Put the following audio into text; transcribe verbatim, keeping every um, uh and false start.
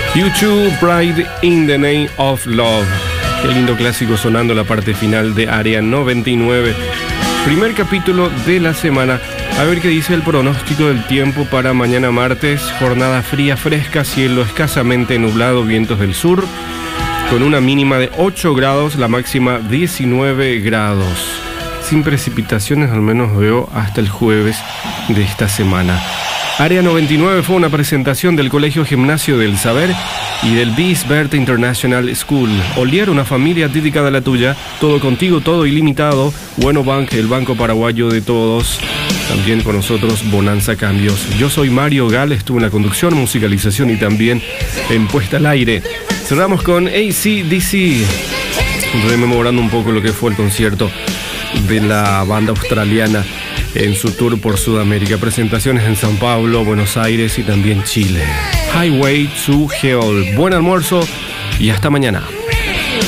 U dos, Pride in the Name of Love. Qué lindo clásico sonando la parte final de Área noventa y nueve. Primer capítulo de la semana. A ver qué dice el pronóstico del tiempo para mañana martes. Jornada fría, fresca, cielo escasamente nublado, vientos del sur, con una mínima de ocho grados, la máxima diecinueve grados. Sin precipitaciones, al menos veo hasta el jueves de esta semana. Área noventa y nueve fue una presentación del Colegio Gimnasio del Saber y del Bisbert International School. Olier, una familia dedicada a la tuya. Todo contigo, todo ilimitado. Bueno Bank, el banco paraguayo de todos. También con nosotros Bonanza Cambios. Yo soy Mario Gal, estuve en la conducción, musicalización y también en puesta al aire. Cerramos con A C D C, rememorando un poco lo que fue el concierto de la banda australiana en su tour por Sudamérica. Presentaciones en São Paulo, Buenos Aires y también Chile. Highway to Hell. Buen almuerzo y hasta mañana.